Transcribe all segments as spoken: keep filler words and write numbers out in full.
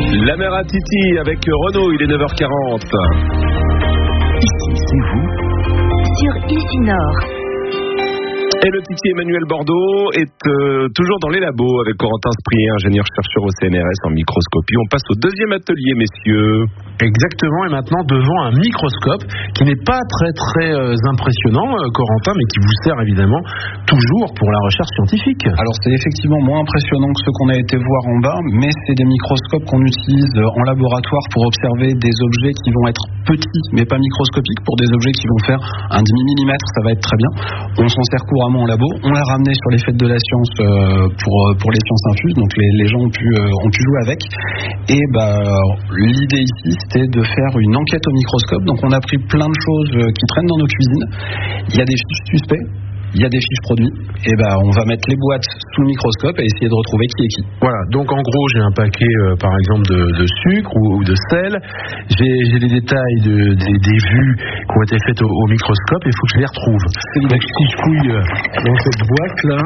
La mer à Titi avec Renaud, il est neuf heures quarante. Ici, c'est vous, sur Easy Nord. Et le Titi Emmanuel Bordeaux est euh, toujours dans les labos avec Corentin Sprier, ingénieur chercheur au C N R S en microscopie. On passe au deuxième atelier, messieurs. Exactement, et maintenant devant un microscope qui n'est pas très très euh, impressionnant, euh, Corentin, mais qui vous sert évidemment toujours pour la recherche scientifique. Alors c'est effectivement moins impressionnant que ce qu'on a été voir en bas, mais c'est des microscopes qu'on utilise en laboratoire pour observer des objets qui vont être petits, mais pas microscopiques, pour des objets qui vont faire un demi-millimètre, ça va être très bien. On s'en sert couramment en labo, on l'a ramené sur les fêtes de la science euh, pour, pour les sciences infuses, donc les, les gens ont pu, euh, ont pu jouer avec. Et bah, l'idée ici, c'était de faire une enquête au microscope. Donc on a pris plein de choses qui traînent dans nos cuisines. Il y a des fiches suspects, il y a des fiches produits. Et ben on va mettre les boîtes sous le microscope et essayer de retrouver qui est qui. Voilà, donc en gros j'ai un paquet euh, par exemple de, de sucre ou, ou de sel. J'ai, j'ai les détails de, des, des vues qui ont été faites au, au microscope. Il faut que je les retrouve. Donc si je fouille dans cette boîte là,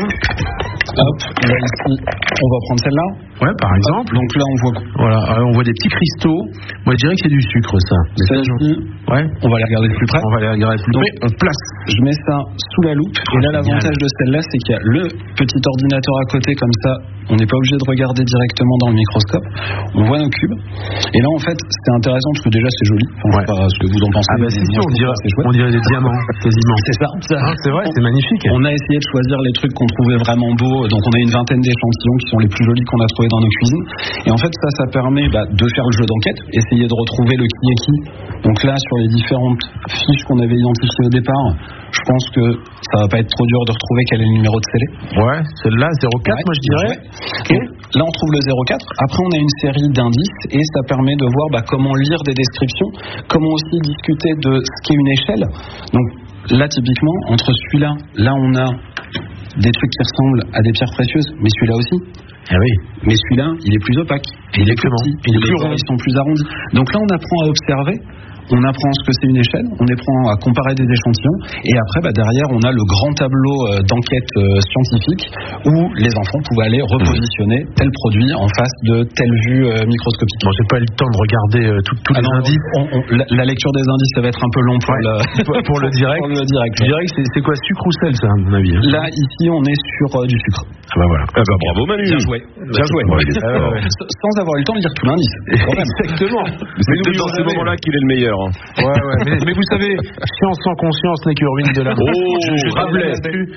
hop, là ici, on va prendre celle-là. Ouais, par exemple. Donc là on voit voilà, alors on voit des petits cristaux. Moi je dirais que c'est du sucre ça. Celle-ci, ouais, on va les regarder de plus près. On va les regarder de plus près. On place. Je mets ça sous la loupe. Et là l'avantage de celle-là, c'est qu'il y a le petit ordinateur à côté, comme ça on n'est pas obligé de regarder directement dans le microscope. On voit nos cubes. Et là en fait c'est intéressant parce que déjà c'est joli. Enfin, ouais. Je sais pas ce que vous en pensez. Ah bah c'est sûr, on dirait, on dirait des diamants quasiment. C'est ça. ça. Ah, c'est vrai, c'est magnifique. On a essayé de choisir les trucs qu'on trouvait vraiment beaux. Donc on a une vingtaine d'échantillons qui sont les plus jolis qu'on a trouvés dans nos cuisines. Et en fait ça, ça permet bah, de faire le jeu d'enquête, essayer de retrouver le qui est qui. Donc là sur les différentes fiches qu'on avait identifiées au départ, je pense que ça va pas être trop dur de retrouver quel est le numéro de scellé. Ouais, celle-là, zéro quatre, ouais, moi je dirais. Okay. Donc, là, on trouve le zéro quatre. Après, on a une série d'indices et ça permet de voir bah, comment lire des descriptions, comment aussi discuter de ce qu'est une échelle. Donc là, typiquement, entre celui-là, là, on a des trucs qui ressemblent à des pierres précieuses, mais celui-là aussi. Ah oui. Mais celui-là, il est plus opaque. Il est plus petit. Il est plus rond. Ils sont plus arrondis. Donc là, on apprend à observer. On apprend ce que c'est une échelle, on apprend à comparer des échantillons, et après, bah, derrière, on a le grand tableau euh, d'enquête euh, scientifique où les enfants pouvaient aller repositionner tel produit en face de telle vue euh, microscopique. Bon, j'ai pas eu le temps de regarder euh, tous ah les non, indices. On, on, la, la lecture des indices, ça va être un peu long pour, ouais. le, pour, pour le direct. Pour le direct. Je dirais que c'est, c'est quoi, sucre ou sel, ça, à mon avis hein. Là, ici, on est sur euh, du sucre. Ah bah voilà. Ah bah bravo Manu. Bien joué. Bien joué. Ouais, euh, sans avoir eu le temps de lire tout l'indice. Exactement. C'est peut-être dans ces moments-là qu'il est le meilleur. Hein. Ouais, ouais. Mais, mais vous savez, science sans conscience n'est que ruine de l'âme. Oh, je, je, Rabelais.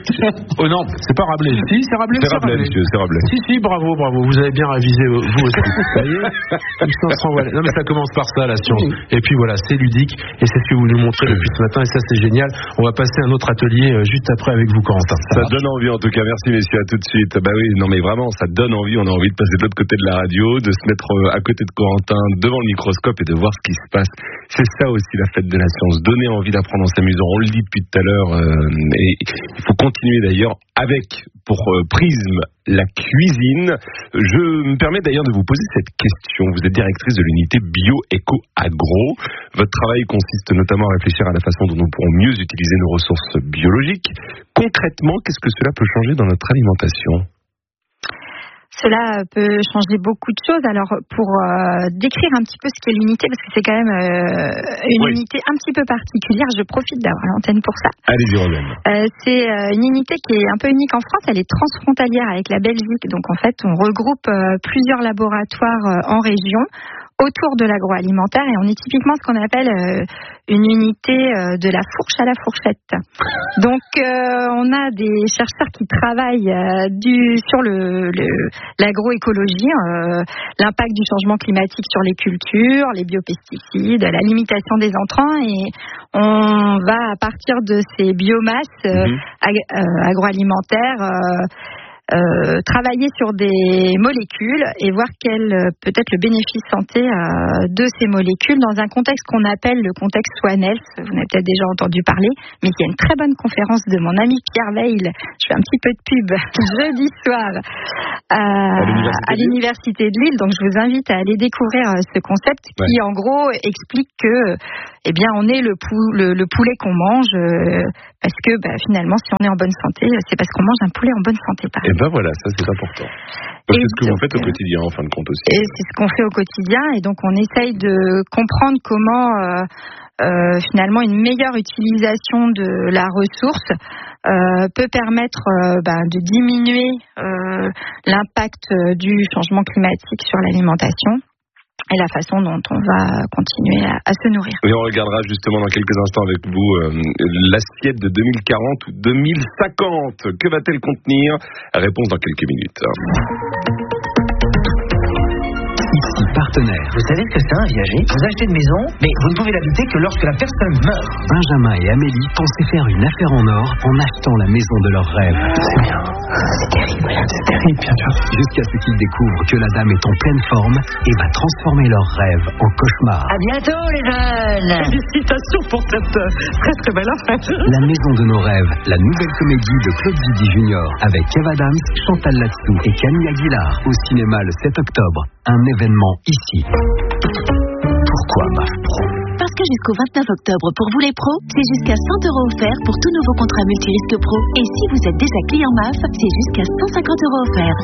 Oh non, c'est pas Rabelais. Si, c'est Rabelais. C'est Rabelais, monsieur, c'est Rabelais. Si, si, bravo, bravo. Vous avez bien révisé, vous aussi. Ça y est. Non, mais ça commence par ça, la science. Et puis voilà, c'est ludique. Et c'est ce que vous nous montrez depuis ce matin. Et ça, c'est génial. On va passer à un autre atelier juste après avec vous, Corentin. Ça, ça donne envie, en tout cas. Merci, messieurs. À tout de suite. Bah oui, non, mais vraiment, ça donne envie. On a envie de passer de l'autre côté de la radio, de se mettre à côté de Corentin, devant le microscope et de voir ce qui se passe. C'est ça aussi la fête de la science. Donner envie d'apprendre en s'amusant. On le dit depuis tout à l'heure. Euh, et il faut continuer d'ailleurs avec, pour euh, Prisme, la cuisine. Je me permets d'ailleurs de vous poser cette question. Vous êtes directrice de l'unité bio-éco-agro. Votre travail consiste notamment à réfléchir à la façon dont nous pourrons mieux utiliser nos ressources biologiques. Concrètement, qu'est-ce que cela peut changer dans notre alimentation ? Cela peut changer beaucoup de choses. Alors, pour euh, décrire un petit peu ce qu'est l'unité, parce que c'est quand même euh, une oui. unité un petit peu particulière, je profite d'avoir l'antenne pour ça. Allez-y, Romaine. Euh, c'est euh, une unité qui est un peu unique en France. Elle est transfrontalière avec la Belgique. Donc, en fait, on regroupe euh, plusieurs laboratoires euh, en région autour de l'agroalimentaire et on est typiquement ce qu'on appelle euh, une unité euh, de la fourche à la fourchette. Donc euh, on a des chercheurs qui travaillent euh, du, sur le, le, l'agroécologie, euh, l'impact du changement climatique sur les cultures, les biopesticides, la limitation des entrants et on va à partir de ces biomasses euh, mmh. ag- euh, agroalimentaires euh, Euh, travailler sur des molécules et voir quel euh, peut être le bénéfice santé euh, de ces molécules dans un contexte qu'on appelle le contexte One Health. Vous en avez peut-être déjà entendu parler, mais il y a une très bonne conférence de mon ami Pierre Veil, je fais un petit peu de pub, jeudi soir euh, à, l'université à l'université de Lille, donc je vous invite à aller découvrir euh, ce concept qui ouais. en gros explique que eh bien on est le, pou, le, le poulet qu'on mange euh, parce que bah, finalement si on est en bonne santé, c'est parce qu'on mange un poulet en bonne santé. Et ben voilà, ça c'est important. Donc, c'est ce que vous faites au quotidien en fin de compte aussi. Et c'est ce qu'on fait au quotidien et donc on essaye de comprendre comment euh, euh, finalement une meilleure utilisation de la ressource euh, peut permettre euh, bah, de diminuer euh, l'impact du changement climatique sur l'alimentation et la façon dont on va continuer à, à se nourrir. Et on regardera justement dans quelques instants avec vous euh, l'assiette de deux mille quarante ou deux mille cinquante. Que va-t-elle contenir? Réponse dans quelques minutes. Ici, partenaire. Vous savez ce que c'est un viager? Vous achetez une maison, mais vous ne pouvez l'habiter que lorsque la personne meurt. Benjamin et Amélie pensaient faire une affaire en or en achetant la maison de leurs rêves. C'est bien. C'est terrible. C'est terrible, bien sûr. Jusqu'à ce qu'ils découvrent que la dame est en pleine forme et va transformer leurs rêves en cauchemar. À bientôt, les jeunes. Félicitations pour cette très très belle affaire. La maison de nos rêves, la nouvelle comédie de Claude Zidi Junior avec Kev Adams, Chantal Latsou et Camille Aguilar au cinéma le sept octobre. Un événement ici. Pourquoi M A F Pro? Parce que jusqu'au vingt-neuf octobre, pour vous les pros, c'est jusqu'à cent euros offerts pour tout nouveau contrat multirisque pro. Et si vous êtes déjà client M A F, c'est jusqu'à cent cinquante euros offerts.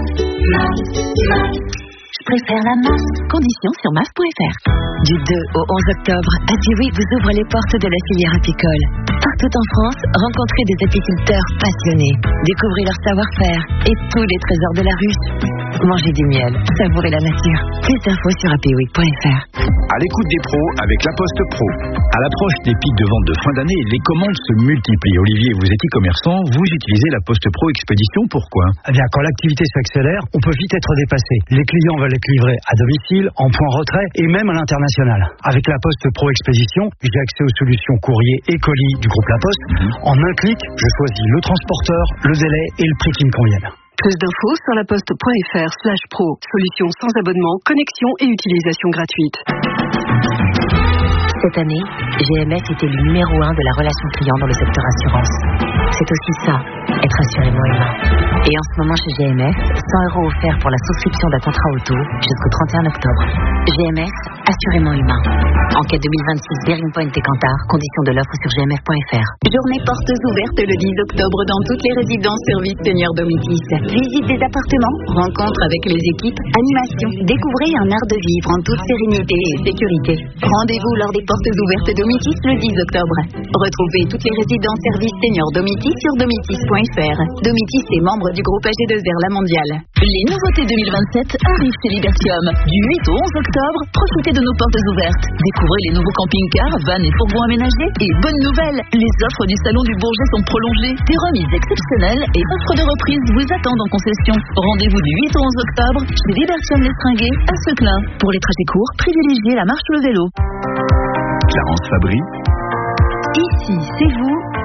Je préfère la M A F. Conditions sur M A F point F R. Du deux au onze octobre, Apiwi vous ouvre les portes de la filière apicole. Partout en France, rencontrez des apiculteurs passionnés. Découvrez leur savoir-faire et tous les trésors de la ruche. Mangez du miel, savourez la nature. Plus d'infos sur apiwi point F R. À l'écoute des pros avec La Poste Pro. À l'approche des pics de vente de fin d'année, les commandes se multiplient. Olivier, vous êtes e-commerçant, vous utilisez La Poste Pro Expédition, pourquoi? Eh bien, quand l'activité s'accélère, on peut vite être dépassé. Les clients veulent être livrés à domicile, en point retrait et même à l'international. Avec La Poste Pro Expédition, j'ai accès aux solutions courrier et colis du groupe La Poste. Mmh. En un clic, je choisis le transporteur, le délai et le prix qui me conviennent. Plus d'infos sur laposte point F R slash pro. Solution sans abonnement, connexion et utilisation gratuite. Cette année, G M F était le numéro un de la relation client dans le secteur assurance. C'est aussi ça, être assurément humain. Et en ce moment chez G M F, cent euros offerts pour la souscription d'un contrat auto jusqu'au trente et un octobre. G M F, assurément humain. Enquête deux mille vingt-six, Bearing Point et Kantar, conditions de l'offre sur g m f point f r. Journée portes ouvertes le dix octobre dans toutes les résidences services Seigneur Domitis. Visite des appartements, rencontre avec les équipes, animation. Découvrez un art de vivre en toute sérénité et sécurité. Rendez-vous lors des portes ouvertes Domitis le dix octobre. Retrouvez toutes les résidences services Seigneur Domitis sur domitis point f r. Domitis est membre du groupe A G deux R La Mondiale. Les nouveautés deux mille vingt-sept arrivent chez Libertium. Du huit au onze octobre, profitez de nos portes ouvertes. Découvrez les nouveaux camping-cars, vannes et fourgons aménagés. Et bonne nouvelle, les offres du Salon du Bourget sont prolongées. Des remises exceptionnelles et offres de reprise vous attendent en concession. Rendez-vous du huit au onze octobre chez Libertium l'Estringuet à Seclin. Pour les trajets courts, privilégiez la marche ou le vélo. Clarence Fabry. Ici, c'est vous.